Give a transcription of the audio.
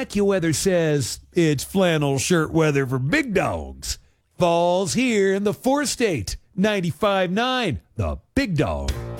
AccuWeather says it's flannel shirt weather for big dogs. Fall's here in the 4-state. 95.9, the Big Dog.